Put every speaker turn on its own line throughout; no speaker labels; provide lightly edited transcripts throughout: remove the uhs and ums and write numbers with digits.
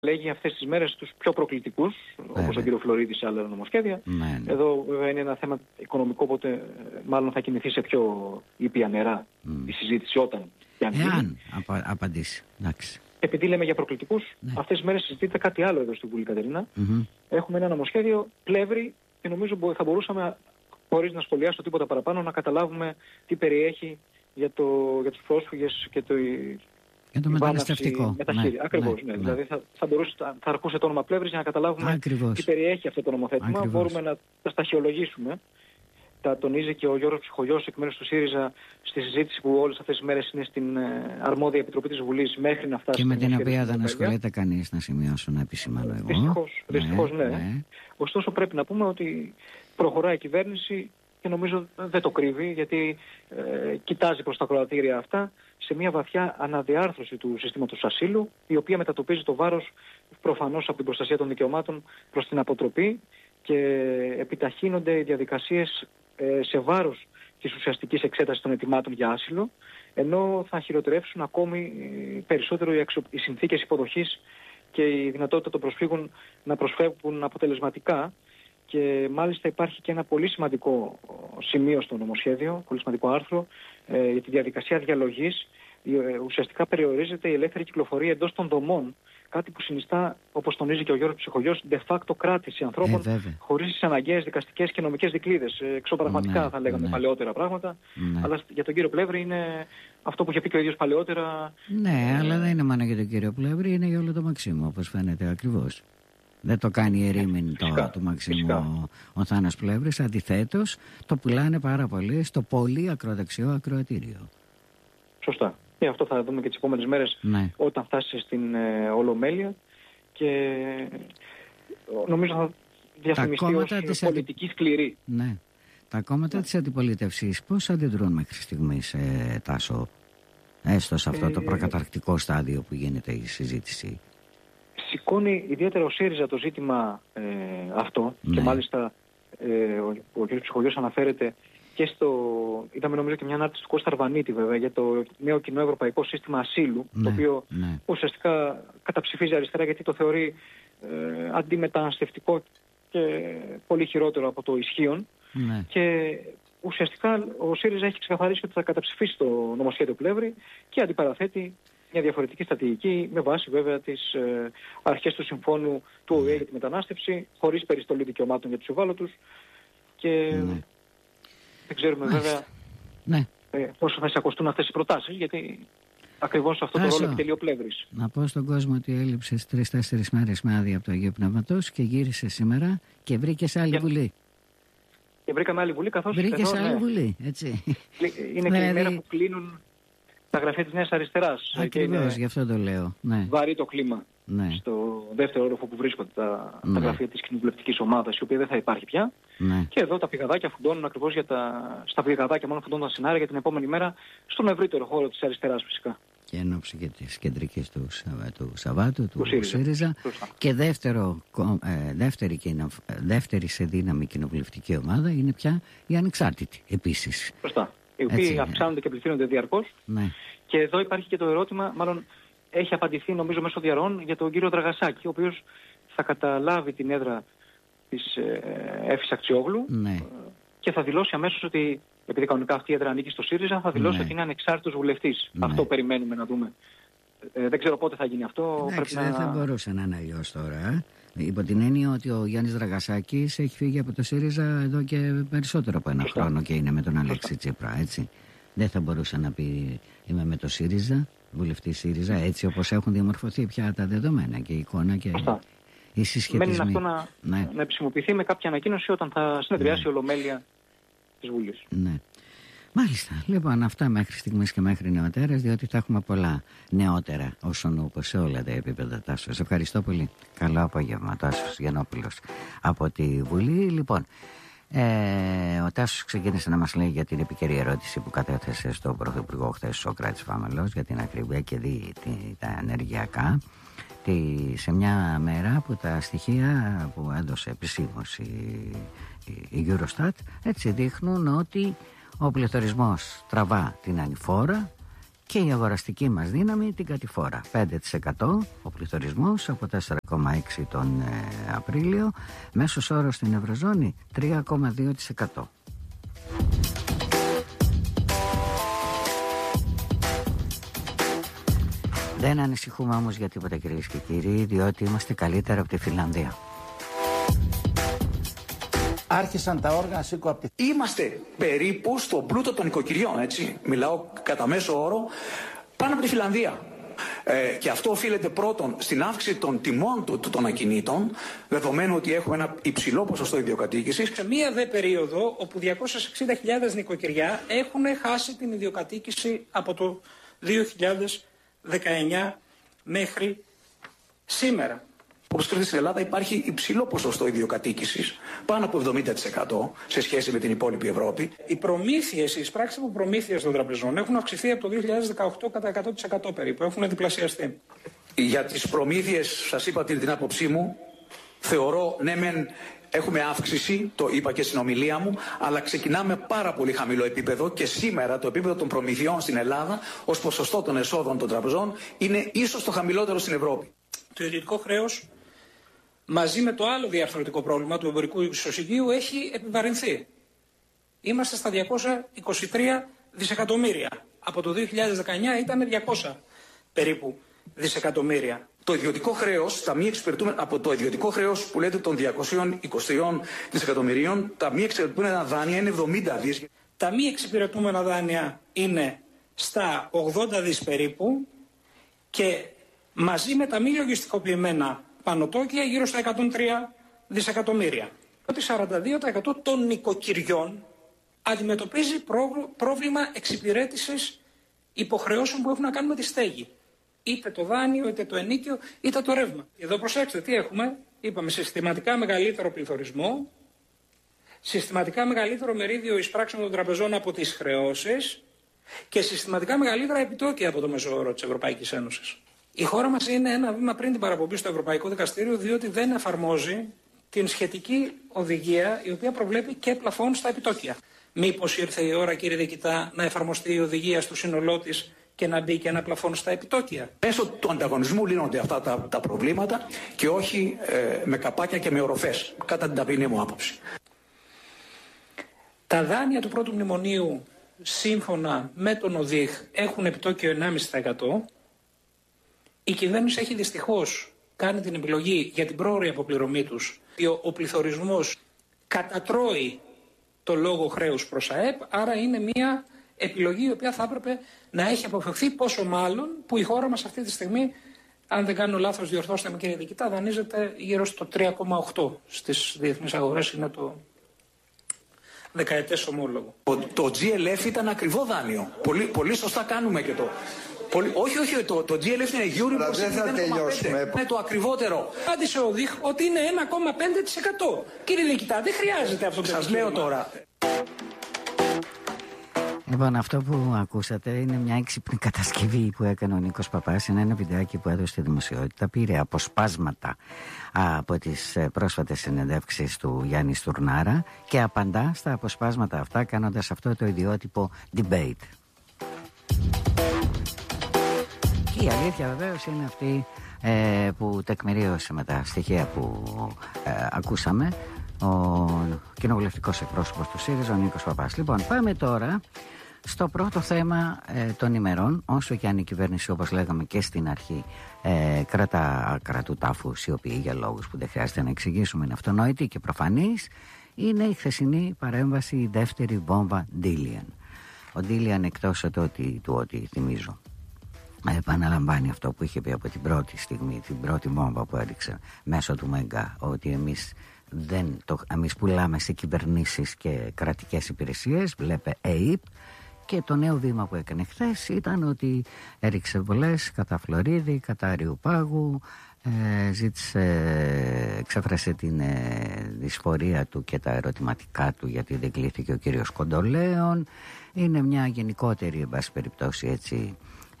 λέγει αυτές τις μέρες τους πιο προκλητικούς, όπως τον κύριο Φλωρίδη σε άλλα νομοσχέδια. Εδώ βέβαια είναι ένα θέμα οικονομικό, οπότε μάλλον θα κινηθεί σε πιο ήπια νερά η συζήτηση όταν και αν γίνει.
Απαντήσει. Εντάξει.
Επειδή λέμε για προκλητικούς, αυτές τις μέρες συζητείται κάτι άλλο εδώ στην Βουλή, Κατερίνα. Έχουμε ένα νομοσχέδιο Πλεύρη και νομίζω θα μπορούσαμε, χωρίς να σχολιάσω τίποτα παραπάνω, να καταλάβουμε τι περιέχει για τους πρόσφυγες και
για το μεταναστευτικό.
Ακριβώς, ναι. Δηλαδή θα αρκούσε το όνομα Πλεύρης για να καταλάβουμε τι περιέχει αυτό το νομοθέτημα. Μπορούμε να τα σταχυολογήσουμε. Τα τονίζει και ο Γιώργος Ψυχογιός εκ μέρους του ΣΥΡΙΖΑ στη συζήτηση που όλες αυτές τις μέρες είναι στην αρμόδια επιτροπή της Βουλής μέχρι να φτάσει.
Και με την οποία δεν ασχολείται κανείς, να σημειώσω, να επισημάνω εγώ.
Δυστυχώς, ναι. Ωστόσο πρέπει να πούμε ότι προχωράει η κυβέρνηση και νομίζω δεν το κρύβει, γιατί κοιτάζει προς τα ακροατήρια αυτά σε μια βαθιά αναδιάρθρωση του συστήματος ασύλου, η οποία μετατοπίζει το βάρος προφανώς από την προστασία των δικαιωμάτων προς την αποτροπή και επιταχύνονται οι διαδικασίες σε βάρος της ουσιαστικής εξέτασης των αιτημάτων για άσυλο, ενώ θα χειροτερεύσουν ακόμη περισσότερο οι συνθήκες υποδοχής και η δυνατότητα των προσφύγων να προσφεύγουν αποτελεσματικά. Και μάλιστα υπάρχει και ένα πολύ σημαντικό σημείο στο νομοσχέδιο, πολύ σημαντικό άρθρο, για τη διαδικασία διαλογής. Ουσιαστικά περιορίζεται η ελεύθερη κυκλοφορία εντός των δομών, κάτι που συνιστά, όπως τονίζει και ο Γιώργος Ψυχογιός, de facto κράτηση ανθρώπων χωρίς τις αναγκαίες δικαστικές και νομικές δικλείδες. Εξωπραγματικά θα λέγαμε παλαιότερα πράγματα, αλλά για τον κύριο Πλεύρη είναι αυτό που είχε πει και ο ίδιος παλαιότερα.
Ναι, αλλά δεν είναι μόνο για τον κύριο Πλεύρη, είναι για όλο το Μαξίμου, όπως φαίνεται ακριβώς. Δεν το κάνει ερήμην του Μαξίμου ο Θάνος Πλεύρης. Αντιθέτως, το πουλάνε πάρα πολύ στο πολύ ακροδεξιό ακροατήριο.
Σωστά. Και αυτό θα δούμε και τις επόμενες μέρες όταν φτάσει στην Ολομέλεια. Και νομίζω θα διαφημιστεί ως πολιτική σκληρή.
Ναι. Τα κόμματα της αντιπολίτευσης πώς αντιδρούν μέχρι στιγμής, Τάσο, έστω σε αυτό το προκαταρκτικό στάδιο που γίνεται η συζήτηση?
Σηκώνει ιδιαίτερα ο ΣΥΡΙΖΑ το ζήτημα αυτό και μάλιστα ο κ. Ψυχογιός αναφέρεται και είδαμε νομίζω και μια ανάρτηση του Κώστα Αρβανίτη βέβαια για το νέο κοινό ευρωπαϊκό σύστημα ασύλου, το οποίο ουσιαστικά καταψηφίζει αριστερά γιατί το θεωρεί αντιμεταναστευτικό και πολύ χειρότερο από το ισχύον. Και ουσιαστικά ο ΣΥΡΙΖΑ έχει ξεκαθαρίσει ότι θα καταψηφίσει το νομοσχέδιο Πλεύρη και αντιπαραθέτει μια διαφορετική στρατηγική με βάση βέβαια τις αρχές του συμφώνου του ΟΗΕ για τη μετανάστευση, χωρίς περιστολή δικαιωμάτων για τους ευάλωτους και δεν ξέρουμε βέβαια πόσο θα εισακωστούν αυτές οι προτάσεις, γιατί ακριβώς αυτό το ρόλο επιτελεί ο Πλεύρης.
Να πω στον κόσμο ότι έλειψες 3-4 μέρες με άδεια από το Αγίου Πνεύματος και γύρισε σήμερα και βρήκες άλλη Βουλή.
Και βρήκαμε άλλη Βουλή, καθώς
βρήκες άλλη Βουλή, έτσι.
Είναι και η μέρα που κλείνουν τα γραφεία της Νέας Αριστεράς.
Ακριβώς, γι' αυτό το λέω.
Βαρύ το κλίμα στο δεύτερο όροφο που βρίσκονται τα γραφεία της κοινοβουλευτικής ομάδας, η οποία δεν θα υπάρχει πια. Και εδώ τα πηγαδάκια φουντώνουν ακριβώς στα πηγαδάκια μόνο φουντώνουν τα σενάρια για την επόμενη μέρα στον ευρύτερο χώρο της αριστεράς φυσικά.
Και εν ώψη και της κεντρικής του Σαββάτου, του ΣΥΡΙΖΑ. Και δεύτερη σε δύναμη κοινοβουλευτική ομάδα είναι πια η ανεξάρτητη επίσης.
Σωστά. Οι οποίοι αυξάνονται και πληθύνονται διαρκώς. Και εδώ υπάρχει και το ερώτημα, μάλλον έχει απαντηθεί νομίζω μέσω διαρροών, για τον κύριο Δραγασάκη, ο οποίος θα καταλάβει την έδρα της Εύης Αξιόγλου και θα δηλώσει αμέσως ότι, επειδή κανονικά αυτή η έδρα ανήκει στο ΣΥΡΙΖΑ, θα δηλώσει ότι είναι ανεξάρτητος βουλευτής. Αυτό περιμένουμε να δούμε. Δεν ξέρω πότε θα γίνει αυτό.
Δεν θα μπορούσε να είναι αλλιώς τώρα. Υπό την έννοια ότι ο Γιάννης Δραγασάκης έχει φύγει από το ΣΥΡΙΖΑ εδώ και περισσότερο από ένα χρόνο και είναι με τον Αλέξη Τσίπρα, έτσι. Δεν θα μπορούσε να πει είμαι με το ΣΥΡΙΖΑ, βουλευτή ΣΥΡΙΖΑ, έτσι όπως έχουν διαμορφωθεί πια τα δεδομένα και η εικόνα και οι συσχετισμοί.
Μένει αυτό να επισημοποιηθεί με κάποια ανακοίνωση όταν θα συνεδριάσει η Ολομέλεια της Βουλής.
Μάλιστα. Λοιπόν, αυτά μέχρι στιγμής και μέχρι νεοτέρας, διότι θα έχουμε πολλά νεότερα όσον όπως σε όλα τα επίπεδα. Τάσο, σε ευχαριστώ πολύ. Καλό απόγευμα, Τάσος Γιαννόπουλος από τη Βουλή. Λοιπόν, ο Τάσος ξεκίνησε να μας λέει για την επικαιρή ερώτηση που κατέθεσε στον Πρωθυπουργό χθες, Σοκράτης Βαμελός, για την ακρίβεια και τα ενεργειακά. Σε μια μέρα που τα στοιχεία που έδωσε επισήμως η Eurostat έτσι δείχνουν ότι ο πληθωρισμός τραβά την ανηφόρα Και η αγοραστική μας δύναμη την κατηφόρα. 5% ο πληθωρισμός από 4,6% τον Απρίλιο. Μέσος όρος στην Ευρωζώνη 3,2%. Δεν ανησυχούμε όμως για τίποτα, κυρίες και κύριοι, διότι είμαστε καλύτερα από τη Φινλανδία.
Άρχισαν τα όργανα συκοπτή.
Είμαστε περίπου στον πλούτο των οικοκυριών, έτσι. Μιλάω κατά μέσο όρο πάνω από τη Φινλανδία. Και αυτό οφείλεται πρώτον στην αύξηση των τιμών των ακινήτων, δεδομένου ότι έχουμε ένα υψηλό ποσοστό ιδιοκατοίκησης.
Σε μία δε περίοδο όπου 260.000 νοικοκυριά έχουν χάσει την ιδιοκατοίκηση από το 2019 μέχρι σήμερα.
Όπως ξέρετε, στην Ελλάδα υπάρχει υψηλό ποσοστό ιδιοκατοίκησης, πάνω από 70% σε σχέση με την υπόλοιπη Ευρώπη.
Οι προμήθειες, οι εισπράξεις από προμήθειες των τραπεζών έχουν αυξηθεί από το 2018 κατά 100% περίπου, έχουν διπλασιαστεί.
Για τις προμήθειες, σας είπα την άποψή μου, θεωρώ ναι μεν έχουμε αύξηση, το είπα και στην ομιλία μου, αλλά ξεκινάμε πάρα πολύ χαμηλό επίπεδο και σήμερα το επίπεδο των προμηθειών στην Ελλάδα ως ποσοστό των εσόδων των τραπεζών είναι ίσως το χαμηλότερο στην Ευρώπη.
Το ιδιωτικό χρέος, μαζί με το άλλο διαρθρωτικό πρόβλημα του εμπορικού ισοζυγίου, έχει επιβαρυνθεί. Είμαστε στα 223 δισεκατομμύρια. Από το 2019 ήταν 200 περίπου δισεκατομμύρια.
Το ιδιωτικό χρέος, από το ιδιωτικό χρέος που λέτε των 223 δισεκατομμυρίων, τα μη εξυπηρετούμενα δάνεια είναι 70 δις.
Τα μη εξυπηρετούμενα δάνεια είναι στα 80 δις περίπου και μαζί με τα μη λογιστικοποιημένα πανωτόκια γύρω στα 103 δισεκατομμύρια. Ότι 42% των νοικοκυριών αντιμετωπίζει πρόβλημα εξυπηρέτησης υποχρεώσεων που έχουν να κάνουν με τη στέγη. Είτε το δάνειο, είτε το ενίκιο, είτε το ρεύμα. Εδώ προσέξτε τι έχουμε. Είπαμε συστηματικά μεγαλύτερο πληθωρισμό, συστηματικά μεγαλύτερο μερίδιο εισπράξεων των τραπεζών από τις χρεώσεις και συστηματικά μεγαλύτερα επιτόκια από το μέσο όρο της Ευρωπαϊκής Ένωσης. Η χώρα μας είναι ένα βήμα πριν την παραπομπή στο Ευρωπαϊκό Δικαστήριο, διότι δεν εφαρμόζει την σχετική οδηγία η οποία προβλέπει και πλαφόν στα επιτόκια. Μήπως ήρθε η ώρα, κύριε Διοικητά, να εφαρμοστεί η οδηγία στο σύνολό της και να μπει και ένα πλαφόν στα επιτόκια?
Μέσω του ανταγωνισμού λύνονται αυτά τα προβλήματα και όχι με καπάκια και με οροφές, κατά την ταπεινή μου άποψη.
Τα δάνεια του πρώτου μνημονίου, σύμφωνα με τον ΟΔΙΧ, έχουν επιτόκιο 1,5%. Η κυβέρνηση έχει δυστυχώς κάνει την επιλογή για την πρόωρη αποπληρωμή τους. Ο πληθωρισμός κατατρώει το λόγο χρέους προς ΑΕΠ, άρα είναι μια επιλογή η οποία θα έπρεπε να έχει αποφευχθεί, πόσο μάλλον που η χώρα μας αυτή τη στιγμή, αν δεν κάνω λάθος, διορθώστε με κύριε Διοικητά, δανείζεται γύρω στο 3,8 στις διεθνείς αγορές, είναι το δεκαετές ομόλογο.
Το GLF ήταν ακριβό δάνειο. Πολύ σωστά κάνουμε και το... Όχι, το GLF είναι Euribor,
δεν θα τελειώσουμε.
Είναι το ακριβότερο.
Απάντησε ο ΔΙΧ ότι είναι 1,5%. Κύριε Διοικητά, δεν χρειάζεται αυτό που
σας λέω τώρα.
Λοιπόν, αυτό που ακούσατε είναι μια έξυπνη κατασκευή που έκανε ο Νίκος Παπάς. Είναι ένα βιντεάκι που έδωσε στη δημοσιότητα. Πήρε αποσπάσματα από τις πρόσφατες συνεντεύξεις του Γιάννη Στουρνάρα και απαντά στα αποσπάσματα αυτά κάνοντας αυτό το ιδιότυπο debate. Και η αλήθεια βεβαίως είναι αυτή που τεκμηρίωσε με τα στοιχεία που ακούσαμε ο κοινοβουλευτικός εκπρόσωπος του ΣΥΡΙΖΑ, ο Νίκος Παπάς. Λοιπόν, πάμε τώρα στο πρώτο θέμα των ημερών. Όσο και αν η κυβέρνηση, όπως λέγαμε και στην αρχή, κρατά άκρα του τάφου σιωπή για λόγους που δεν χρειάζεται να εξηγήσουμε, είναι αυτονόητη και προφανής, είναι η χθεσινή παρέμβαση, η δεύτερη βόμβα Ντίλιαν. Ο Ντίλιαν, εκτός του ότι θυμίζω, επαναλαμβάνει αυτό που είχε πει από την πρώτη στιγμή, την πρώτη βόμβα που έριξε μέσω του Μέγκα, ότι εμείς πουλάμε σε κυβερνήσεις και κρατικές υπηρεσίες, βλέπε ΑΕΠ. Και το νέο βήμα που έκανε χθες ήταν ότι έριξε βολές κατά Φλωρίδη, κατά Αριουπάγου, εξέφρασε την δυσφορία του και τα ερωτηματικά του γιατί δεν κλήθηκε ο κύριος Κοντολέων. Είναι μια γενικότερη, εν πάση περιπτώσει, έτσι,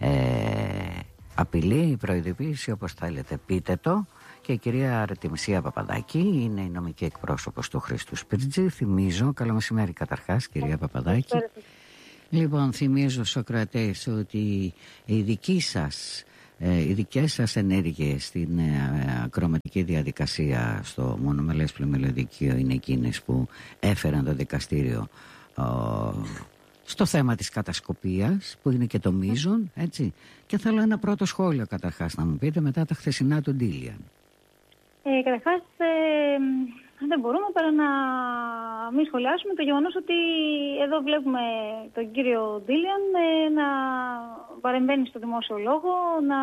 απειλή, προειδοποίηση, όπως θέλετε πείτε το. Και η κυρία Αρτεμισία Παπαδάκη είναι η νομική εκπρόσωπος του Χρήστου Σπίρτζη. Θυμίζω, καλό μεσημέρι καταρχάς, κυρία Παπαδάκη. Λοιπόν, θυμίζω, Σοκρατές, ότι οι δικές σας ενέργειες στην ακροματική διαδικασία στο μονομελές πλημμυλοδικείο είναι εκείνες που έφεραν το δικαστήριο στο θέμα της κατασκοπίας, που είναι και το μείζον, έτσι. Και θέλω ένα πρώτο σχόλιο καταρχάς να μου πείτε μετά τα χθεσινά του Ντίλιαν.
Καταρχάς, δεν μπορούμε παρά να μην σχολιάσουμε το γεγονός ότι εδώ βλέπουμε τον κύριο Ντίλιαν να παρεμβαίνει στο δημόσιο λόγο, να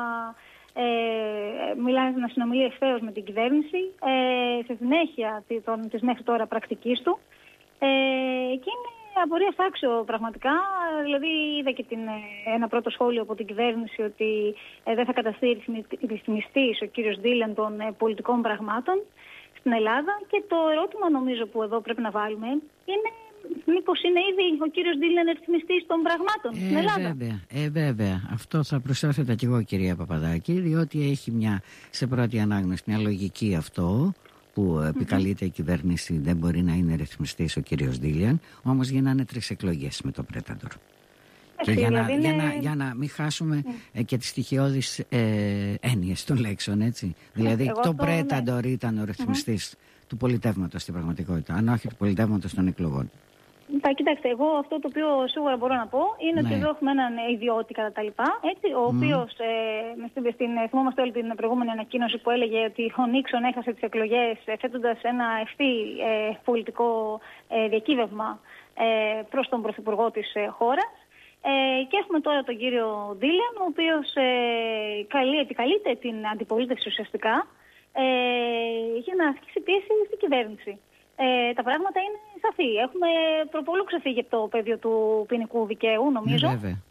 μιλάει, να συνομιλεί ευθέως με την κυβέρνηση σε συνέχεια της μέχρι τώρα πρακτικής του, και είναι απορία φάξιο πραγματικά. Δηλαδή είδα και ένα πρώτο σχόλιο από την κυβέρνηση ότι δεν θα καταστεί ρυθμιστής ο κύριος Ντίλιαν των πολιτικών πραγμάτων στην Ελλάδα, και το ερώτημα νομίζω που εδώ πρέπει να βάλουμε είναι μήπως είναι ήδη ο κύριος Ντίλιαν ρυθμιστής των πραγμάτων στην Ελλάδα.
Βέβαια. Αυτό θα προσέθετα κι εγώ, κυρία Παπαδάκη, διότι έχει σε πρώτη ανάγνωση μια λογική αυτό που επικαλείται η κυβέρνηση, δεν μπορεί να είναι ρυθμιστής ο κύριος Ντίλιαν, όμως γίνανε 3 εκλογές με το Πρέταντορ. Και για να μην χάσουμε και τις στοιχειώδεις έννοιες των λέξεων, έτσι. Δηλαδή το Πρέταντορ ήταν ο ρυθμιστής του πολιτεύματος στην πραγματικότητα, αν όχι του πολιτεύματος των εκλογών.
Κοιτάξτε, εγώ αυτό το οποίο σίγουρα μπορώ να πω είναι ότι εδώ έχουμε έναν ιδιώτη κατά τα λοιπά, έτσι, ο οποίος, θυμόμαστε όλη την προηγούμενη ανακοίνωση που έλεγε ότι ο Νίξον έχασε τις εκλογές θέτοντας ένα ευθύ πολιτικό διακύβευμα προς τον πρωθυπουργό της χώρας. Και έχουμε τώρα τον κύριο Ντίλιαν, ο οποίος επικαλείται την αντιπολίτευση ουσιαστικά για να ασκήσει πίεση στην κυβέρνηση. Τα πράγματα είναι σαφή. Έχουμε προπολού ξεφύγει από το πεδίο του ποινικού δικαίου, νομίζω.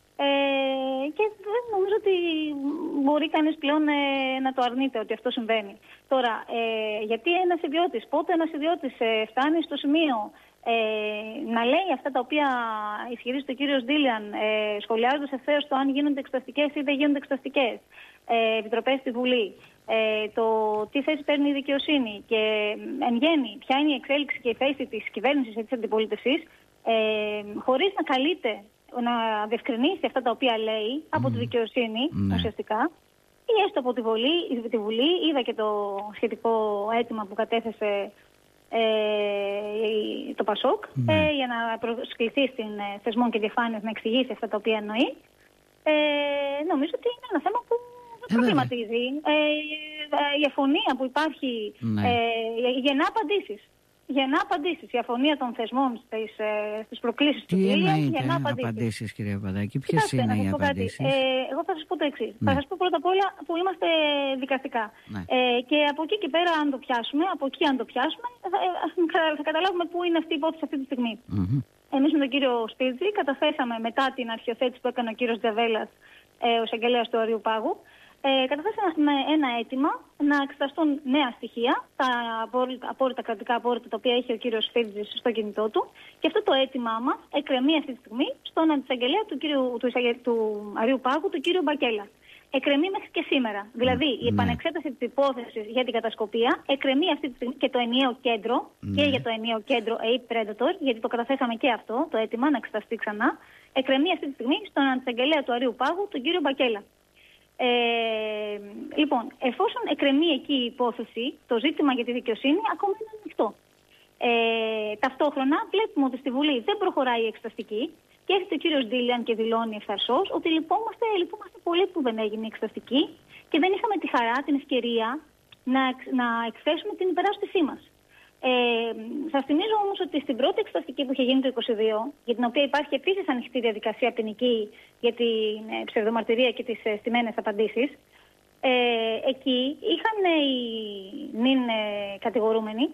Και δεν νομίζω ότι μπορεί κανείς πλέον να το αρνείται ότι αυτό συμβαίνει. Τώρα, γιατί ένας ιδιώτης, πότε ένας ιδιώτης φτάνει στο σημείο να λέει αυτά τα οποία ισχυρίζεται ο κύριος Ντίλιαν, σχολιάζοντας ευθέως το αν γίνονται εξεταστικές ή δεν γίνονται εξεταστικές επιτροπές στη Βουλή, το τι θέση παίρνει η δικαιοσύνη και εν γέννη ποια είναι η εξέλιξη και η θέση της κυβέρνησης ή της αντιπολίτευσης, χωρίς να καλείται να διευκρινίσει αυτά τα οποία λέει από τη δικαιοσύνη ουσιαστικά, ή έστω από τη Βουλή. Είδα και το σχετικό αίτημα που κατέθεσε το ΠΑΣΟΚ για να προσκληθεί στην θεσμών και διαφάνειας να εξηγήσει αυτά τα οποία εννοεί. Νομίζω ότι είναι ένα θέμα που προβληματίζει. Η αφωνία που υπάρχει γεννά απαντήσεις. Γεννά απαντήσεις. Η αφωνία των θεσμών στις προκλήσεις του Ντίλιαν γεννά
απαντήσεις, κυρία Παπαδάκη. Ποιες είναι οι απαντήσεις?
Εγώ θα σας πω το εξής. Θα σας πω πρώτα απ' όλα που είμαστε δικαστικά. Και από εκεί και πέρα, αν το πιάσουμε, θα καταλάβουμε πού είναι αυτή η υπόθεση αυτή τη στιγμή. Εμείς με τον κύριο Σπίρτζη καταθέσαμε μετά την αρχιοθέτηση που έκανε ο κύριος Τζαβέλας, ο εισαγγελέας του Αριού Πάγου, καταθέσαμε ένα αίτημα να εξεταστούν νέα στοιχεία, τα απόρριτα κρατικά απόρριτα τα οποία έχει ο κύριος Σπίρτζης στο κινητό του, και αυτό το αίτημά μας εκκρεμεί αυτή τη στιγμή στον αντισαγγελέα του Αριού Πάγου, του κύριου Μπακέλα. Εκκρεμεί μέχρι και σήμερα. Δηλαδή, η επανεξέταση της υπόθεσης για την κατασκοπία εκκρεμεί αυτή τη στιγμή και το ενιαίο κέντρο, και για το ενιαίο κέντρο Ape Predator, γιατί το καταθέσαμε και αυτό το αίτημα να εξεταστεί ξανά, εκκρεμεί αυτή τη στιγμή στον αντισαγγελέα του Αριού Πάγου, τον κύριο Μπακέλα. Λοιπόν, εφόσον εκκρεμεί εκεί η υπόθεση, το ζήτημα για τη δικαιοσύνη ακόμα είναι ανοιχτό. Ταυτόχρονα βλέπουμε ότι στη Βουλή δεν προχωράει η εξεταστική και έρχεται ο κύριος Ντίλιαν και δηλώνει ευθαρσώς ότι λυπόμαστε πολύ που δεν έγινε η εξεταστική και δεν είχαμε τη χαρά, την ευκαιρία να εκθέσουμε την υπεράσπισή μας. Σας θυμίζω όμως ότι στην πρώτη εξεταστική που είχε γίνει το 2022, για την οποία υπάρχει επίσης ανοιχτή διαδικασία ποινική για την ψευδομαρτυρία και τις στημένες απαντήσεις, εκεί είχαν οι νυν κατηγορούμενοι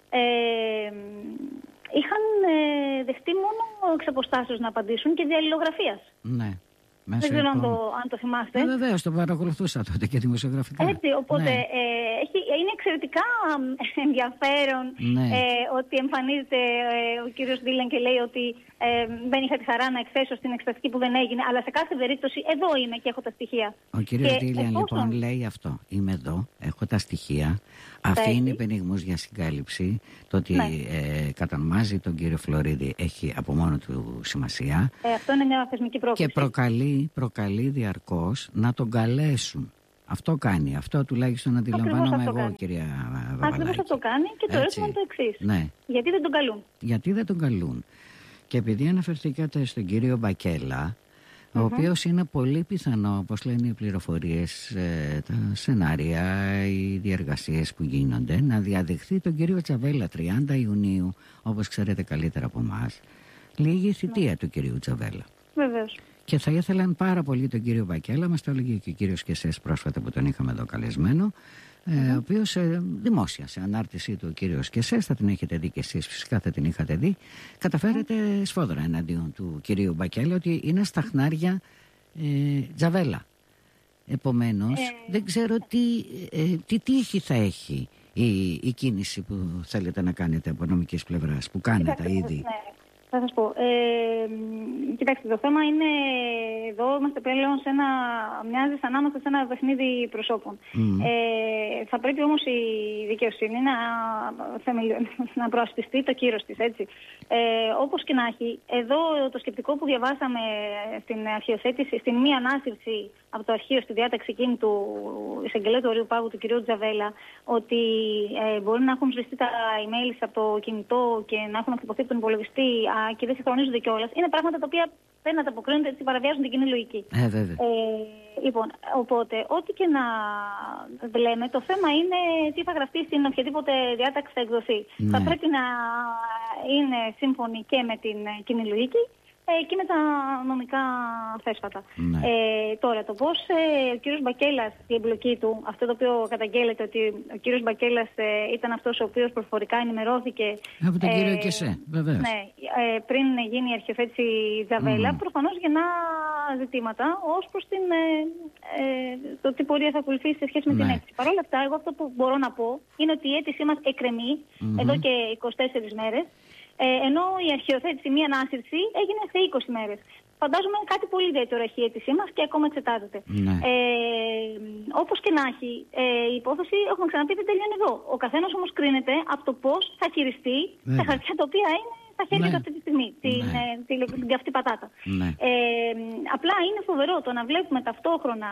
είχαν δεχτεί μόνο εξ αποστάσεως να απαντήσουν και δια αλληλογραφίας.
Ναι.
Δεν ξέρω αν το θυμάστε.
Βεβαίως, το παρακολουθούσα τότε και δημοσιογραφικά.
Έτσι, οπότε είναι εξαιρετικά ενδιαφέρον ότι εμφανίζεται ο κύριος Ντίλιαν και λέει ότι δεν είχα τη χαρά να εκθέσω στην εξεταστική που δεν έγινε, αλλά σε κάθε περίπτωση εδώ είμαι και έχω τα στοιχεία.
Ο κύριος Ντίλιαν λοιπόν λέει αυτό. Είμαι εδώ, έχω τα στοιχεία, αφήνει πενιγμούς για συγκάλυψη. Το ότι κατανομάζει τον κύριο Φλωρίδη έχει από μόνο του σημασία.
Αυτό είναι μια θεσμική πρόκληση.
Και προκαλεί διαρκώς να τον καλέσουν. Αυτό κάνει. Αυτό τουλάχιστον αντιλαμβάνομαι εγώ, κυρία Βαβαλάκη.
Ακριβώς αυτό κάνει και το ερώτημα είναι το εξής.
Ναι.
Γιατί δεν τον καλούν?
Γιατί δεν τον καλούν? Και επειδή αναφερθήκατε στον κύριο Μπακέλα, ο οποίος είναι πολύ πιθανό, όπως λένε οι πληροφορίες, τα σενάρια, οι διεργασίες που γίνονται, να διαδεχθεί τον κύριο Τζαβέλα 30 Ιουνίου, όπως ξέρετε καλύτερα από εμάς, λίγη θητεία του κυρίου Τζαβέλα.
Βεβαίως.
Και θα ήθελαν πάρα πολύ τον κύριο Μπακέλα, μας το έλεγε και ο κύριος Κεσές πρόσφατα που τον είχαμε εδώ καλεσμένο, ο οποίος δημόσια σε ανάρτησή του ο κύριος Κεσές, θα την έχετε δει και εσείς φυσικά, θα την είχατε δει, καταφέρεται σφόδρα εναντίον του κυρίου Μπακέλα ότι είναι στα χνάρια Τζαβέλα. Επομένως δεν ξέρω τι τύχη θα έχει η κίνηση που θέλετε να κάνετε από νομικής πλευράς, που κάνετε ήδη.
Θα σας πω. Κοιτάξτε, το θέμα είναι εδώ είμαστε πλέον σε μοιάζει σαν να είμαστε σε ένα παιχνίδι προσώπων. Θα πρέπει όμως η δικαιοσύνη να προασπιστεί το κύρος της, έτσι. Όπως και να έχει, εδώ το σκεπτικό που διαβάσαμε στην αρχιοθέτηση, στην μία ανάσυρση από το αρχείο στη διάταξη εκείνη του εισαγγελέα του Ορείου Πάγου, του κ. Τζαβέλα, ότι μπορεί να έχουν σβηστεί τα email από το κινητό και να έχουν εκτυπωθεί από τον υπολογιστή και δεν συγχρονίζονται κιόλας. Είναι πράγματα τα οποία δεν ανταποκρίνονται, έτσι παραβιάζουν την κοινή λογική. Λοιπόν, οπότε, ό,τι και να λέμε, το θέμα είναι τι θα γραφτεί στην οποιαδήποτε διάταξη θα εκδοθεί. Θα πρέπει να είναι σύμφωνη και με την κοινή λογική και με τα νομικά θέσφατα. Τώρα, το πώς ο κύριος Μπακέλας, η εμπλοκή του, αυτό το οποίο καταγγέλλεται ότι ο κύριος Μπακέλας ήταν αυτός ο οποίος προφορικά ενημερώθηκε
από τον κύριο Κεσέ, βεβαίως. Ναι,
πριν γίνει η αρχιοθέτηση Τζαβέλα, προφανώς γεννά ζητήματα ως προς το τι πορεία θα ακολουθήσει σε σχέση με την αίτηση. Παρ' όλα αυτά, εγώ αυτό που μπορώ να πω είναι ότι η αίτησή μας εκκρεμεί εδώ και 24 μέρες. Ενώ η αρχιοθέτηση, μία ανάσυρση, έγινε σε 20 μέρες. Φαντάζομαι κάτι πολύ ιδιαίτερο έχει η αίτησή μας και ακόμα εξετάζεται. Όπως και να έχει, η υπόθεση, έχουμε ξαναπεί, δεν τελειώνει εδώ. Ο καθένας όμως κρίνεται από το πώς θα χειριστεί τα χαρτιά τα οποία είναι στα χέρια του αυτή τη στιγμή, την καυτή πατάτα. Απλά είναι φοβερό το να βλέπουμε ταυτόχρονα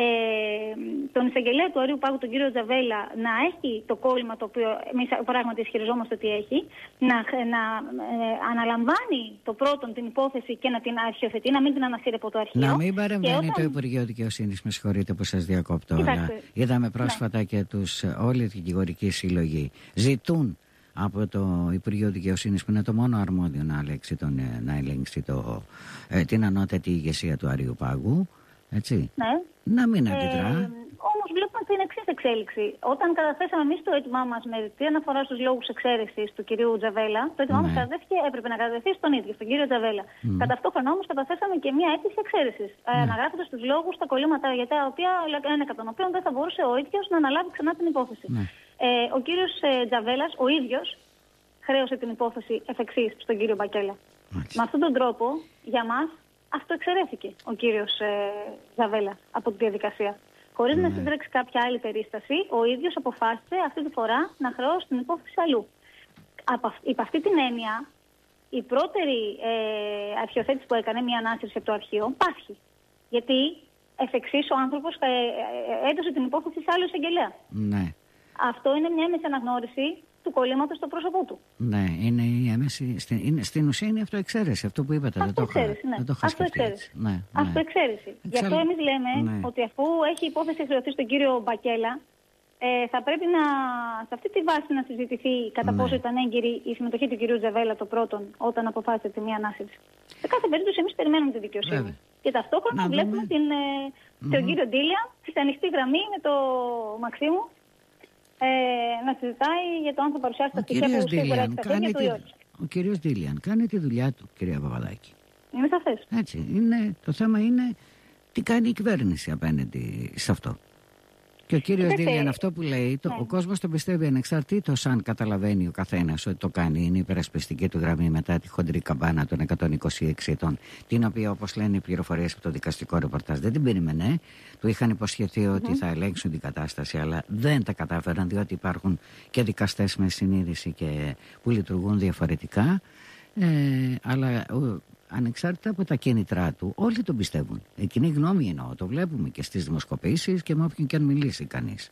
τον εισαγγελέα του Ορείου Πάγου, τον κύριο Τζαβέλα, να έχει το κόλλημα το οποίο εμείς πράγματι ισχυριζόμαστε ότι έχει, να αναλαμβάνει το πρώτον την υπόθεση και να την αρχιοθετεί, να μην την ανασύρει από το αρχείο.
Να μην παρεμβαίνει το Υπουργείο Δικαιοσύνης, με συγχωρείτε που σας διακόπτω, αλλά είδαμε πρόσφατα και όλη η δικηγορική συλλογή ζητούν από το Υπουργείο Δικαιοσύνης, που είναι το μόνο αρμόδιο να ελέγξει την ανώτατη ηγεσία του Αρείου Πάγου, έτσι, να μην αντιδρά.
Όμως βλέπουμε την εξής εξέλιξη. Όταν καταθέσαμε εμείς το αίτημά μας με ρητή αναφορά στους λόγους εξαίρεσης του κυρίου Τζαβέλα, το αίτημά μας έπρεπε να κατατεθεί στον ίδιο, στον κύριο Τζαβέλα. Κατά ταυτόχρονα όμως καταθέσαμε και μια αίτηση εξαίρεσης, αναγράφοντας τους λόγους, τα κολλήματα για τα οποία είναι κατά των οποίων δεν θα μπορούσε ο ίδιος να αναλάβει ξανά την υπόθεση. Ο κύριος Τζαβέλας ο ίδιος χρέωσε την υπόθεση εφ' εξής στον κύριο Μπακέλα. Με αυτόν τον τρόπο, για μας, αυτό εξαιρέθηκε ο κύριος Τζαβέλα από τη διαδικασία. Χωρίς να συντρέξει κάποια άλλη περίσταση, ο ίδιος αποφάσισε αυτή τη φορά να χρεώσει την υπόθεση αλλού. Υπ' αυτή την έννοια, η πρώτερη αρχιοθέτηση που έκανε, μια ανάσυρση από το αρχείο, πάσχει. Γιατί εφ' εξής ο άνθρωπος έδωσε την υπόθεση σε άλλο εισαγγελέα. Αυτό είναι μια έμεση αναγνώριση του κολλήματος στο πρόσωπό του.
Ναι, είναι η έμεση. Στην ουσία είναι αυτοεξαίρεση. Αυτό που είπατε.
Αυτοεξαίρεση. Αυτοεξαίρεση. Γι' αυτό εμείς λέμε ότι αφού έχει υπόθεση χρεωθεί στον κύριο Μπακέλα, θα πρέπει σε αυτή τη βάση να συζητηθεί κατά πόσο ήταν έγκυρη η συμμετοχή του κυρίου Τζαβέλα το πρώτον όταν αποφάσισε τη μία ανάσυρση. Σε κάθε περίπτωση εμείς περιμένουμε τη δικαιοσύνη. Και ταυτόχρονα βλέπουμε τον κύριο Ντίλιαν στη ανοιχτή γραμμή με το Μαξίμου να συζητάει για το αν θα παρουσιάσει τα στοιχεία που σίγουρα έχει στα χέρια του ή όχι.
Ο κύριος Ντίλιαν κάνει τη δουλειά του, κυρία Παπαδάκη.
Είναι σαφές.
Έτσι. Το θέμα είναι τι κάνει η κυβέρνηση απέναντι σε αυτό. Και ο κύριος Ντίλιαν αυτό που λέει, ο κόσμος το πιστεύει ανεξαρτήτως αν καταλαβαίνει ο καθένας ότι το κάνει. Είναι η υπερασπιστική του γραμμή μετά τη χοντρή καμπάνα των 126 ετών, την οποία, όπως λένε οι πληροφορίες από το δικαστικό ρεπορτάζ, δεν την περίμενε. Του είχαν υποσχεθεί ότι θα ελέγξουν την κατάσταση, αλλά δεν τα κατάφεραν, διότι υπάρχουν και δικαστές με συνείδηση και που λειτουργούν διαφορετικά. Αλλά ανεξάρτητα από τα κίνητρά του, όλοι τον πιστεύουν. Κοινή γνώμη εννοώ. Το βλέπουμε και στις δημοσκοπήσεις και με όποιον και αν μιλήσει κανείς.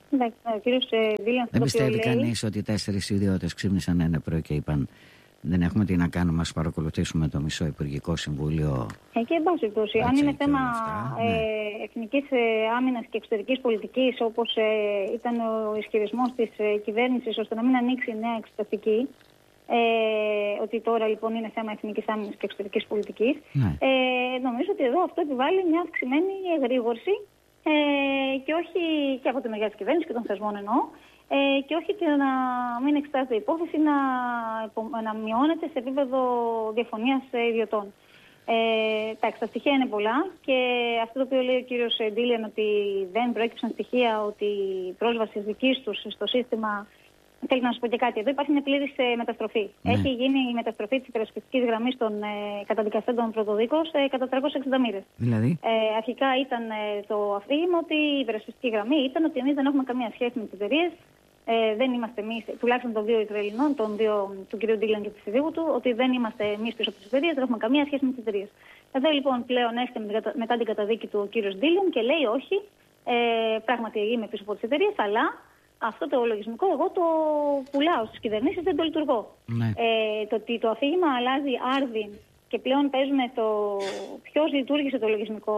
Δεν πιστεύει κανείς ότι 4 ιδιώτες ξύπνησαν ένα πρωί και είπαν δεν έχουμε τι να κάνουμε, μας παρακολουθήσουμε το μισό Υπουργικό Συμβούλιο.
Και εν πάση περιπτώσει, αν είναι θέμα εθνικής άμυνας και εξωτερικής πολιτικής, όπως ήταν ο ισχυρισμός της κυβέρνησης, ώστε να μην ανοίξει νέα εξεταστική, ότι τώρα λοιπόν είναι θέμα εθνικής άμυνας και εξωτερικής πολιτικής, νομίζω ότι εδώ αυτό επιβάλλει μια αυξημένη εγρήγορση και όχι και από τη μεριά της κυβέρνησης και των θεσμών εννοώ, και όχι και να μην εξετάζεται η υπόθεση να μειώνεται σε επίπεδο διαφωνίας ιδιωτών. Τα στοιχεία είναι πολλά και αυτό το οποίο λέει ο κύριος Ντίλιαν, ότι δεν προέκυψαν στοιχεία ότι η πρόσβαση δικής τους στο σύστημα. Θέλω να σου πω και κάτι. Εδώ υπάρχει μια πλήρης μεταστροφή. Έχει γίνει η μεταστροφή της υπερασπιστικής γραμμής των καταδικαστέντων πρωτοδίκων κατά 360 μοίρες.
Δηλαδή.
Αρχικά ήταν το αφήγημα ότι η υπερασπιστική γραμμή ήταν ότι εμείς δεν έχουμε καμία σχέση με τις εταιρείες. Δεν είμαστε εμείς, τουλάχιστον των 2 Ισραηλινών, του κ. Ντίλιαν και της συζύγου του, ότι δεν είμαστε εμείς πίσω από τις εταιρείες, δεν έχουμε καμία σχέση με τις εταιρείες. Εδώ λοιπόν πλέον έρχεται μετά την καταδίκη του ο κ. Ντίλιαν και λέει όχι, πράγματι είμαι πίσω από τις εταιρείες, αλλά αυτό το λογισμικό εγώ το πουλάω στις κυβερνήσεις, δεν το λειτουργώ. Ναι. Το ότι το αφήγημα αλλάζει άρδιν και πλέον παίζουμε το ποιος λειτουργήσε το λογισμικό,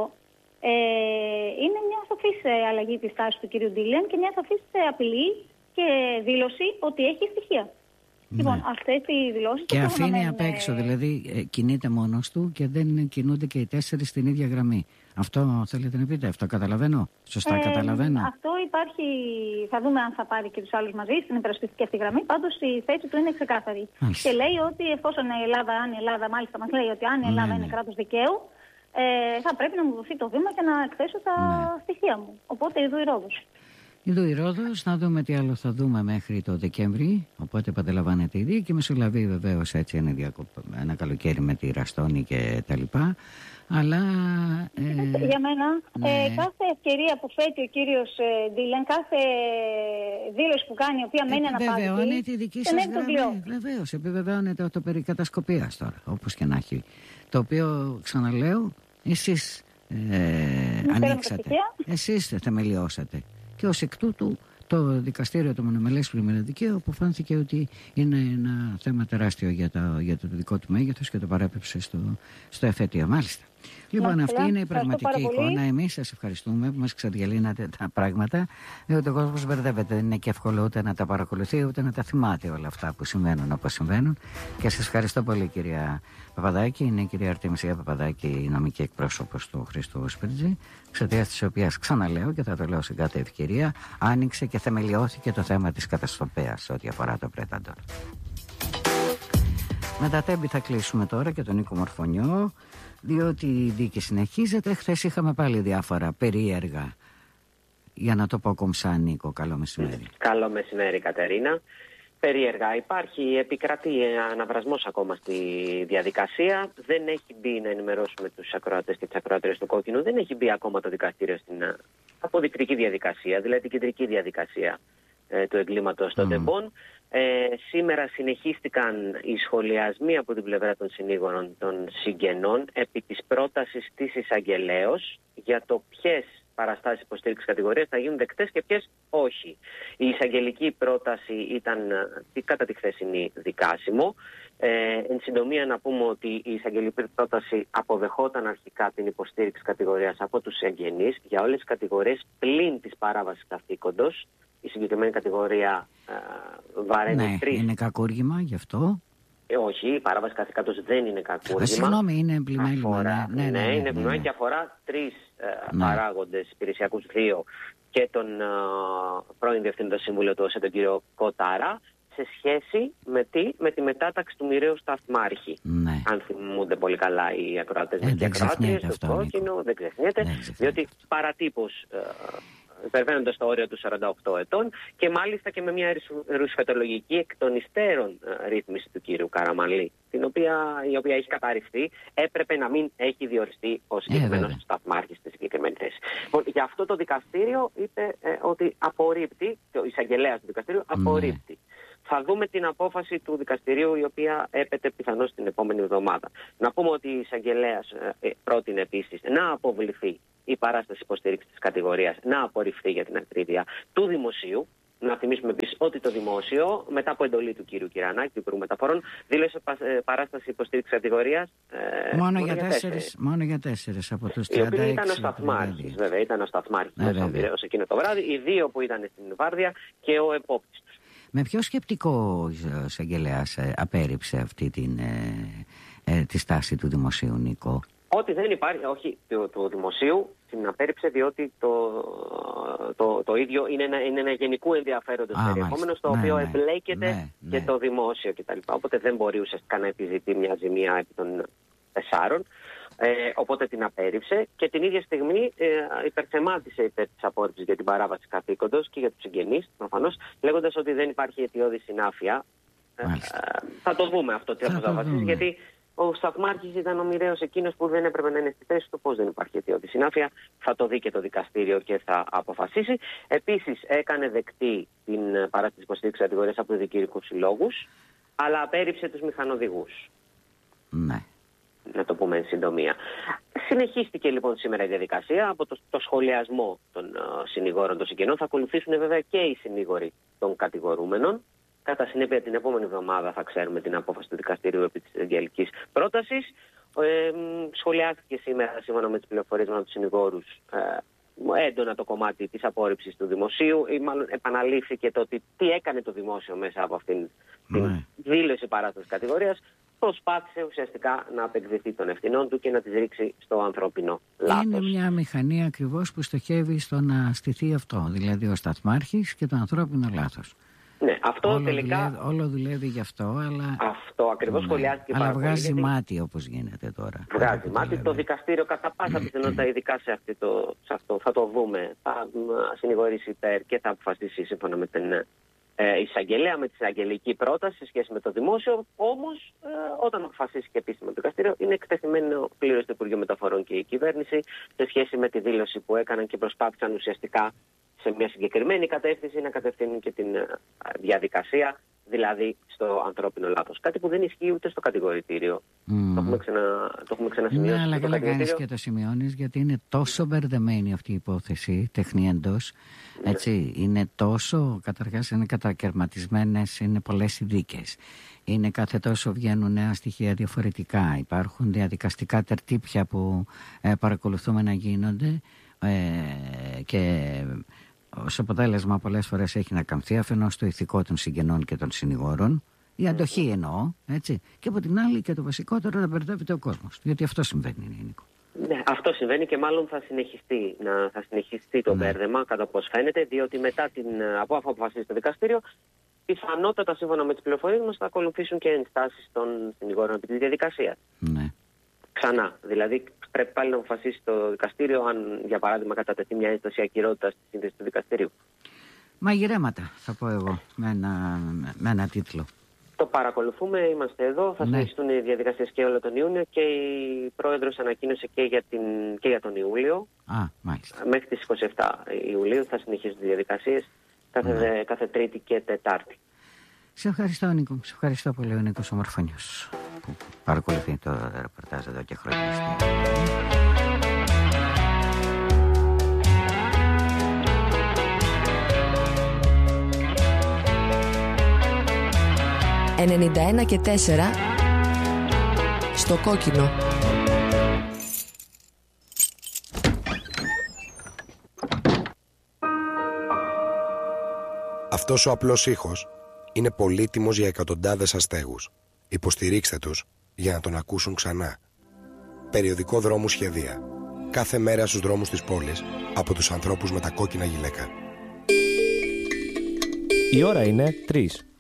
είναι μια σαφής αλλαγή της τάσης του κ. Ντίλιαν και μια σαφής απειλή και δήλωση ότι έχει στοιχεία. Ναι. Λοιπόν, αυτές οι δηλώσεις.
Και αφήνει απ' έξω, δηλαδή κινείται μόνος του και δεν κινούνται και οι 4 στην ίδια γραμμή. Αυτό θέλετε να πείτε, αυτό καταλαβαίνω. Σωστά καταλαβαίνω.
Αυτό υπάρχει, θα δούμε αν θα πάρει και τους άλλους μαζί στην υπερασπιστική αυτή γραμμή. Πάντως η θέση του είναι ξεκάθαρη. Μάλιστα. Και λέει ότι εφόσον η Ελλάδα, μάλιστα μας λέει ότι αν η Ελλάδα είναι κράτος δικαίου, θα πρέπει να μου δοθεί το βήμα και να εκθέσω τα στοιχεία μου. Οπότε ειδού η Ρόδος.
Ειδού η Ρόδος, να δούμε τι άλλο θα δούμε μέχρι το Δεκέμβρη. Οπότε επαναλαμβάνεται η δίκη. Μεσολαβεί βεβαίως έτσι ένα καλοκαίρι με τη Ραστόνη και τα λοιπά. Αλλά.
Για μένα, κάθε ευκαιρία που θέτει ο κύριος Ντίλιαν, κάθε δήλωση που κάνει, η οποία μένει αναπάντητη.
Επιβεβαιώνει τη δική σας γραμμή. Βεβαίως, επιβεβαιώνεται το περί κατασκοπίας τώρα, όπως και να έχει. Το οποίο, ξαναλέω, εσείς ανοίξατε. Εσείς θεμελιώσατε. Και ως εκ τούτου το δικαστήριο του Μονομελές Πλημμυρικού Δικαίου αποφάνθηκε ότι είναι ένα θέμα τεράστιο για το δικό του μέγεθος και το παρέπεψε στο εφετείο. Μάλιστα. Λοιπόν, αυτή είναι η πραγματική εικόνα. Εμείς σας ευχαριστούμε που μας ξαδιαλύνατε τα πράγματα, διότι ο κόσμος μπερδεύεται. Δεν είναι και εύκολο ούτε να τα παρακολουθεί ούτε να τα θυμάται όλα αυτά που συμβαίνουν όπως συμβαίνουν. Και σας ευχαριστώ πολύ, κυρία Παπαδάκη. Είναι η κυρία Αρτεμισία Παπαδάκη, η νομική εκπρόσωπος του Χρήστου Σπίρτζη, εξαιτίας της οποίας, ξαναλέω και θα το λέω σε κάθε ευκαιρία, άνοιξε και θεμελιώθηκε το θέμα της κατασκοπέας ό,τι αφορά το Πρέταντορ. Με τα τέμπη θα κλείσουμε τώρα και τον Νίκο Μορφωνιό, διότι η δίκη συνεχίζεται. Χθες είχαμε πάλι διάφορα περίεργα. Για να το πω κομψά, Νίκο, καλό μεσημέρι.
Καλό μεσημέρι, Κατερίνα. Περίεργα. Επικρατεί αναβρασμός ακόμα στη διαδικασία. Δεν έχει μπει, να ενημερώσουμε τους ακροατές και τις ακροατρίες του Κόκκινου, δεν έχει μπει ακόμα το δικαστήριο στην αποδεικτική διαδικασία, δηλαδή την κεντρική διαδικασία του εγκλήματος των τεμπών. Σήμερα συνεχίστηκαν οι σχολιασμοί από την πλευρά των συνήγορων των συγγενών επί της πρότασης της εισαγγελέως για το ποιες παραστάσεις υποστήριξης κατηγορίας θα γίνουν δεκτές και ποιες όχι. Η εισαγγελική πρόταση ήταν κατά τη χθεσινή δικάσιμο. Εν συντομία να πούμε ότι η εισαγγελική πρόταση αποδεχόταν αρχικά την υποστήριξη κατηγορίας από τους εγγενείς για όλες τις κατηγορίες πλην της παράβασης καθήκοντος. Η συγκεκριμένη κατηγορία βαραίνει 3.
Είναι κακούργημα γι' αυτό.
Όχι, η παράβαση καθήκοντος δεν είναι κακούργημα.
Συγγνώμη, είναι εμπλημέλημα.
Ναι, είναι εμπλημέλημα και αφορά 3 παράγοντες υπηρεσιακούς, 2 και τον πρώην Διευθυντή Συμβουλίου του ΟΣΕ, τον κύριο Κοτάρα, σε σχέση με τη μετάταξη του μοιραίου σταθμάρχη. Ναι. Αν θυμούνται πολύ καλά οι ακροατές και οι ακροάτριες, το Κόκκινο, δεν ξεχνιέται, διότι παρατύπως υπερβαίνοντας το όριο του 48 ετών και μάλιστα και με μια ρουσφετολογική εκ των υστέρων ρύθμιση του κύριου Καραμανλή, η οποία έχει καταρριφθεί, έπρεπε να μην έχει διοριστεί ο συγκεκριμένος σταθμάρχης στη συγκεκριμένη θέση. Λοιπόν, γι' αυτό το δικαστήριο είπε ότι απορρίπτει, ο εισαγγελέας του δικαστηρίου απορρίπτει. Θα δούμε την απόφαση του δικαστηρίου, η οποία έπεται πιθανώς την επόμενη εβδομάδα. Να πούμε ότι η εισαγγελέας πρότεινε επίσης να αποβληθεί η παράσταση υποστήριξης της κατηγορίας, να απορριφθεί για την ακρίβεια του δημοσίου. Να θυμίσουμε επίσης ότι το δημόσιο, μετά από εντολή του κύριου Κυρανάκη, του Υπουργού Μεταφορών, δήλωσε παράσταση υποστήριξης κατηγορίας
μόνο για 4 από τους 36.
Οι οποίοι ήταν ο σταθμάρχης, βέβαια, ήταν ο σταθμάρχης εκείνο το βράδυ, οι 2 που ήταν στην βάρδια και ο επόπτης τους.
Με ποιο σκεπτικό ο εισαγγελέας απέρριψε αυτή τη στάση του δημοσίου, Νίκο?
Ότι δεν υπάρχει, όχι του δημοσίου, την απέρριψε διότι το ίδιο είναι ένα γενικού ενδιαφέροντος περιεχόμενο, στο οποίο εμπλέκεται και το δημόσιο κτλ. Οπότε δεν μπορεί ουσιαστικά να επιζητεί μια ζημία επί των 4. Οπότε την απέρριψε και την ίδια στιγμή υπερθεμάτισε υπέρ της απόρριψης για την παράβαση καθήκοντος και για τους συγγενείς, προφανώς, λέγοντας ότι δεν υπάρχει αιτιώδη συνάφεια. Θα το δούμε αυτό τι θα αποφασίσει, γιατί ο σταθμάρχης ήταν ο μοιραίος εκείνος που δεν έπρεπε να είναι στη θέση του. Πώς δεν υπάρχει αιτιώδη συνάφεια, θα το δει και το δικαστήριο και θα αποφασίσει. Επίσης, έκανε δεκτή την παράσταση υποστήριξης κατηγορίας από τους δικηγορικούς συλλόγους, αλλά απέρριψε τους μηχανοδηγούς.
Ναι.
Να το πούμε εν συντομία. Συνεχίστηκε λοιπόν σήμερα η διαδικασία από το σχολιασμό των συνηγόρων των συγγενών. Θα ακολουθήσουν βέβαια και οι συνήγοροι των κατηγορούμενων. Κατά συνέπεια την επόμενη εβδομάδα θα ξέρουμε την απόφαση του δικαστηρίου επί της εγγελικής πρότασης. Σχολιάστηκε σήμερα, σύμφωνα με τις πληροφορίες από τους συνηγόρους, έντονα το κομμάτι της απόρριψης του δημοσίου, ή μάλλον επαναλήφθηκε το ότι τι έκανε το δημόσιο μέσα από αυτήν την δήλωση παράστασης κατηγορίας. Προσπάθησε ουσιαστικά να απεκδεθεί των ευθυνών του και να τις ρίξει στο ανθρώπινο λάθος.
Είναι μια μηχανή ακριβώς που στοχεύει στο να στηθεί αυτό, δηλαδή ο σταθμάρχης και το ανθρώπινο λάθος.
Ναι, αυτό τελικά.
Όλο δουλεύει γι' αυτό, αλλά.
Αυτό ακριβώς σχολιάστηκε πάρα πολύ.
Αλλά βγάζει μάτι όπως γίνεται τώρα.
Βγάζει μάτι. Το δικαστήριο κατά πάσα πιθανότητα, ειδικά σε αυτό, θα το δούμε. Θα συνηγορήσει υπέρ και θα αποφασίσει σύμφωνα με την εισαγγελέα, με την εισαγγελική πρόταση σε σχέση με το δημόσιο. Όμως, όταν αποφασίσει και επίσημα το δικαστήριο, είναι εκτεθειμένο πλήρως το Υπουργείο Μεταφορών και η κυβέρνηση σε σχέση με τη δήλωση που έκαναν και προσπάθησαν ουσιαστικά σε μια συγκεκριμένη κατεύθυνση να κατευθύνουν και την διαδικασία, δηλαδή στο ανθρώπινο λάθος. Κάτι που δεν ισχύει ούτε στο κατηγορητήριο. Το έχουμε ξανασημειώσει.
Ναι, αλλά καλά κάνεις και το σημειώνεις, γιατί είναι τόσο μπερδεμένη αυτή η υπόθεση, τεχνίεντος. Έτσι, είναι τόσο, καταρχάς είναι κατακαιρματισμένες, είναι πολλές ειδίκες. Είναι κάθε τόσο βγαίνουν νέα στοιχεία διαφορετικά. Υπάρχουν διαδικαστικά τερτύπια που παρακολουθούμε να γίνονται και ως αποτέλεσμα πολλές φορές έχει να καμφθεί αφενός το ηθικό των συγγενών και των συνηγόρων, η αντοχή εννοώ, έτσι, και από την άλλη και το βασικότερο να μπερδεύεται ο κόσμος, γιατί αυτό συμβαίνει, Νίκο.
Ναι, αυτό συμβαίνει και μάλλον θα συνεχιστεί το μπέρδεμα, κατά πώς φαίνεται, διότι μετά από αφού αποφασίσει το δικαστήριο, πιθανότατα σύμφωνα με τις πληροφορίες μας θα ακολουθήσουν και ενστάσεις των συνηγόρων επί της διαδικασίας.
Ναι.
Ξανά, δηλαδή πρέπει πάλι να αποφασίσει το δικαστήριο αν, για παράδειγμα, κατατεθεί μια ένσταση ακυρότητας στη σύνθεση του δικαστηρίου.
Μαγειρέματα, θα πω εγώ, με ένα τίτλο.
Το παρακολουθούμε, είμαστε εδώ, θα συνεχιστούν οι διαδικασίες και όλο τον Ιούνιο και η Πρόεδρος ανακοίνωσε και για τον Ιούλιο.
Μάλιστα.
Μέχρι τις 27 Ιουλίου θα συνεχίσουν οι διαδικασίες κάθε Τρίτη και Τετάρτη.
Σε ευχαριστώ, Νίκο. Σε ευχαριστώ πολύ, ο Νίκος Ομορφωνιός, που παρακολουθεί το ρεπορτάζ εδώ και χρόνια.
91 και 4 στο κόκκινο.
Αυτός ο απλός ήχος είναι πολύτιμος για εκατοντάδες αστέγους. Υποστηρίξτε τους για να τον ακούσουν ξανά. Περιοδικό Δρόμου Σχεδία. Κάθε μέρα στους δρόμους της πόλης από τους ανθρώπους με τα κόκκινα γυλαίκα.
Η ώρα είναι 3.